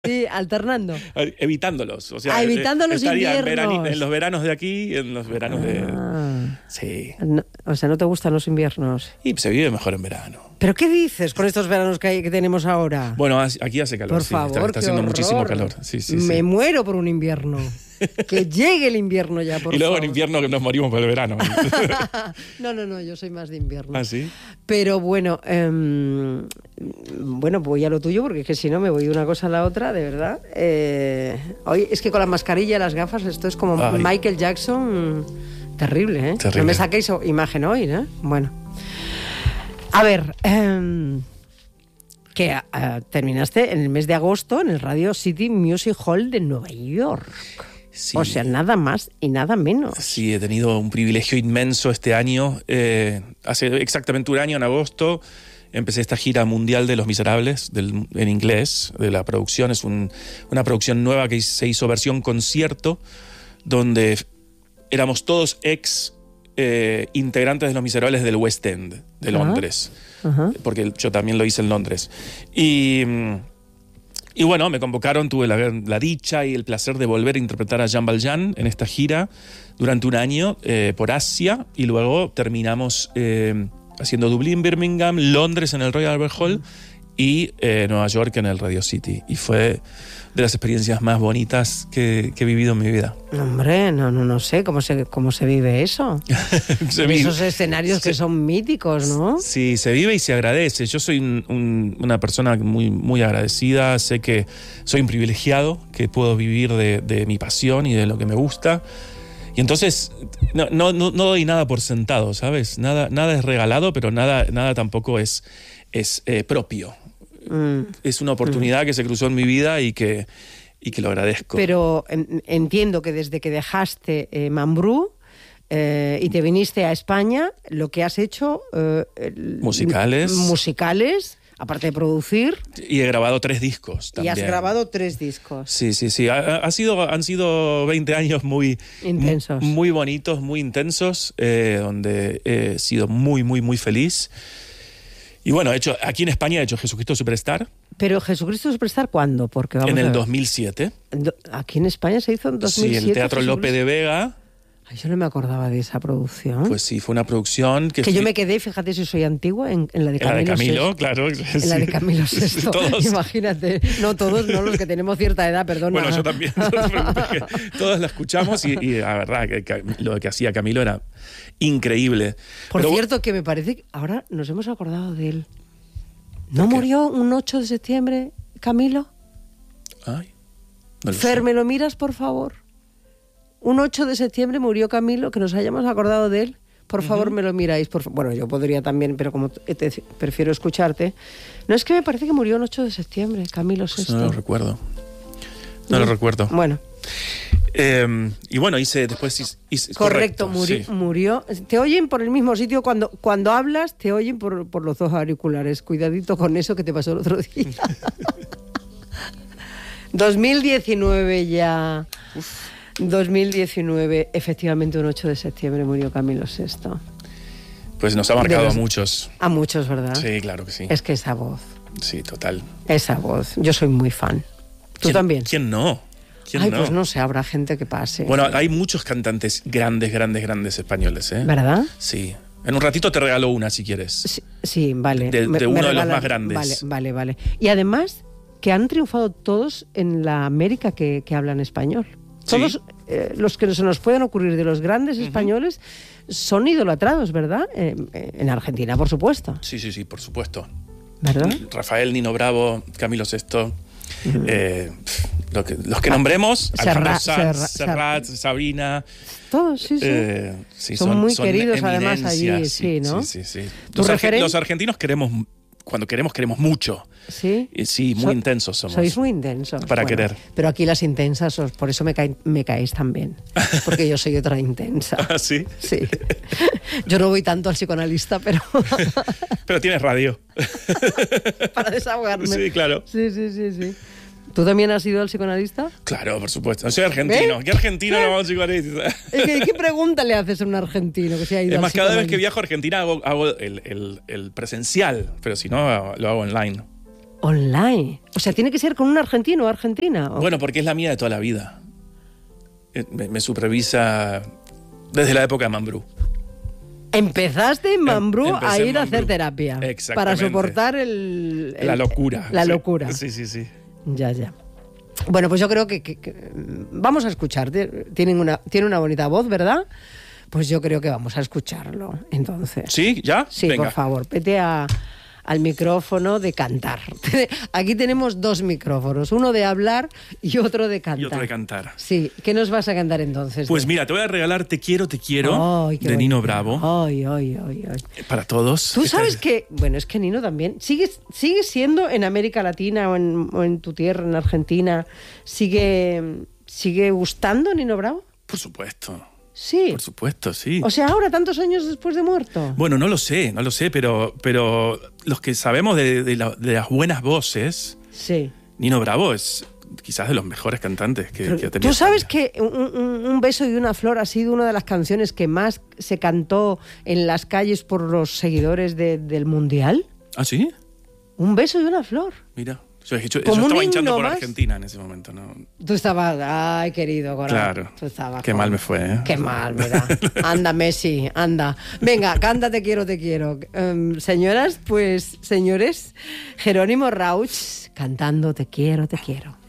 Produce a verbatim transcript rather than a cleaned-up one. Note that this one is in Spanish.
Sí, alternando. Evitándolos. O sea, ah, evitando los estaría inviernos. En, verani, en los veranos de aquí y en los veranos de... Ah. Sí. No, o sea, ¿no te gustan los inviernos? Y se vive mejor en verano. ¿Pero qué dices con estos veranos que, hay, que tenemos ahora? Bueno, aquí hace calor. Por sí, favor, está, está haciendo horror. muchísimo calor. Sí, sí, Me sí. muero por un invierno. Que llegue el invierno ya, por Y luego favor. en invierno que nos morimos por el verano. no, no, no, yo soy más de invierno. ¿Ah, sí? Pero bueno, eh, bueno, voy a lo tuyo porque es que si no me voy de una cosa a la otra, de verdad. Eh, hoy es que con la mascarilla y las gafas esto es como Ay. Michael Jackson, terrible, ¿eh? Terrible. No me saquéis imagen hoy, ¿eh? Bueno. A ver, eh, que uh, terminaste en el mes de agosto en el Radio City Music Hall de Nueva York. Sí. O sea, nada más y nada menos. Sí, he tenido un privilegio inmenso este año. Eh, hace exactamente un año, en agosto, empecé esta gira mundial de Los Miserables, del, en inglés, de la producción. Es un, una producción nueva que se hizo versión concierto, donde éramos todos ex eh, integrantes de Los Miserables del West End, de Londres. Uh-huh. Porque yo también lo hice en Londres. Y... Y bueno, me convocaron, tuve la, la dicha y el placer de volver a interpretar a Jean Valjean en esta gira durante un año eh, por Asia, y luego terminamos eh, haciendo Dublín, Birmingham, Londres en el Royal Albert Hall y eh, Nueva York en el Radio City. Y fue de las experiencias más bonitas que, que he vivido en mi vida. Hombre, no, no, no sé cómo se, cómo se vive eso. se vive, Esos escenarios se, que son míticos, ¿no? Sí, se vive y se agradece. Yo soy un, un, una persona muy, muy agradecida. Sé que soy un privilegiado, que puedo vivir de, de mi pasión y de lo que me gusta. Y entonces no, no, no doy nada por sentado, ¿sabes? Nada, nada es regalado, pero nada, nada tampoco es, es eh, propio. Mm. Es una oportunidad mm. que se cruzó en mi vida y que, y que lo agradezco. Pero en, entiendo que desde que dejaste eh, Mambrú eh, y te viniste a España, lo que has hecho... Eh, musicales. Musicales, aparte de producir. Y he grabado tres discos también. Y has grabado tres discos. Sí, sí, sí. Ha, ha sido, han sido veinte años muy... Intensos. Muy bonitos, muy intensos, eh, donde he sido muy, muy, muy feliz. Y bueno, he hecho, aquí en España he hecho Jesucristo Superstar. ¿Pero Jesucristo Superstar cuándo? Porque vamos en el a ver. dos mil siete. ¿Aquí en España se hizo en dos mil siete? Sí, en el Teatro Lope de Vega. Ay, yo no me acordaba de esa producción. Pues sí, fue una producción que... Que fui... yo me quedé, fíjate si soy antigua, en, en la de Camilo En la de Camilo, Sesto. claro. En sí. la de Camilo Sesto. Todos. Imagínate. No todos, no los que tenemos cierta edad, perdona. Bueno, yo también. No te preocupes, que todos la escuchamos y, y la verdad que, que lo que hacía Camilo era increíble. Por Pero, cierto, que me parece que ahora nos hemos acordado de él. ¿No murió un ocho de septiembre, Camilo? Ay, no lo Fer, sé. ¿me lo miras, por favor? Un ocho de septiembre murió Camilo, que nos hayamos acordado de él. Por favor, uh-huh. me lo miráis. Por fa- bueno, yo podría también, pero como te, te, prefiero escucharte. No, es que me parece que murió un ocho de septiembre, Camilo Pues Sesto. no lo recuerdo. No, no lo recuerdo. Bueno. Eh, y bueno, hice después... Hice, hice, correcto, correcto muri- sí. murió. Te oyen por el mismo sitio. Cuando, cuando hablas, te oyen por, por los dos auriculares. Cuidadito con eso que te pasó el otro día. dos mil diecinueve ya. Uf. dos mil diecinueve, efectivamente, un ocho de septiembre murió Camilo Sesto. Pues nos ha marcado los, a muchos. A muchos, ¿verdad? Sí, claro que sí. Es que esa voz. Sí, total. Esa voz. Yo soy muy fan. ¿Tú ¿Quién, también? ¿Quién no? ¿Quién Ay, no? pues no sé, habrá gente que pase. Bueno, hay muchos cantantes grandes, grandes, grandes españoles, ¿eh? ¿Verdad? Sí. En un ratito te regalo una, si quieres. Sí, sí vale. De, de me, uno me de regalan, los más grandes. Vale, vale, vale. Y además, que han triunfado todos en la América que, que hablan español. Todos sí. eh, los que se nos pueden ocurrir de los grandes uh-huh. españoles son idolatrados, ¿verdad? Eh, en Argentina, por supuesto. Sí, sí, sí, por supuesto. ¿Verdad? Rafael, Nino Bravo, Camilo Sesto. Uh-huh. Eh, lo que, los que nombremos, Serra, Alejandro Sanz, Serra, Serrat, Serra. Sabrina. Todos, sí, sí. Eh, sí son, son muy son queridos además allí, sí, sí, ¿no? Sí, sí, sí. Los, arge- los argentinos queremos, cuando queremos, queremos mucho. Sí. Y sí, muy so, intensos somos. Sois muy intensos. Para bueno, querer. Pero aquí las intensas, por eso me, cae, me caéis tan bien. Porque yo soy otra intensa. ¿Ah, sí? Sí. Yo no voy tanto al psicoanalista, pero... pero tienes radio. Para desahogarme. Sí, claro. Sí, sí, sí, sí. ¿Tú también has ido al psicoanalista? Claro, por supuesto. Soy argentino. ¿Eh? ¿Qué argentino ¿Eh? no va al psicoanalista? ¿Qué, ¿Qué pregunta le haces a un argentino que se ha ido Es al más, cada vez que viajo a Argentina hago, hago el, el, el presencial, pero si no, lo hago online. Online. O sea, tiene que ser con un argentino o argentina. ¿O? Bueno, porque es la mía de toda la vida. Me, me supervisa desde la época de Mambrú. Empezaste en Mambrú Em, a ir a Mambrú. hacer terapia. Exactamente. Para soportar el, el- La locura. La sí. locura. Sí, sí, sí. Ya, ya. Bueno, pues yo creo que, que- que vamos a escucharte. Tienen una, tiene una bonita voz, ¿verdad? Pues yo creo que vamos a escucharlo, entonces. ¿Sí? ¿Ya? Sí, Venga. por favor, vete a, al micrófono de cantar. Aquí tenemos dos micrófonos, uno de hablar y otro de cantar. Y otro de cantar. Sí, ¿qué nos vas a cantar entonces? Pues mira, te voy a regalar Te quiero, te quiero, Ay, qué de Nino bonito. Bravo. Ay, ay, ay, ay. Para todos. Tú Esta sabes es- que, bueno, es que Nino también, sigue, sigue siendo en América Latina o en, o en tu tierra, en Argentina, sigue, sigue gustando Nino Bravo. Por supuesto. Sí. Por supuesto, sí. O sea, ahora, tantos años después de muerto. Bueno, no lo sé, no lo sé, pero, pero los que sabemos de, de la- de las buenas voces, Sí. Nino Bravo es quizás de los mejores cantantes que, que ha tenido. Tú sabes España. que un, un- un beso y una flor ha sido una de las canciones que más se cantó en las calles por los seguidores de- del Mundial. ¿Ah, sí? Un beso y una flor. Mira. Yo, yo- yo Como un estaba hinchando himno por más. Argentina en ese momento, ¿no? Tú estabas, ay, querido corazón. Claro. Tú estabas Qué con- mal me fue, ¿eh? Qué mal, mira. Anda, Messi, anda. Venga, canta Te quiero, te quiero. Em, señoras, pues, señores, Jerónimo Rauch cantando Te quiero, te quiero.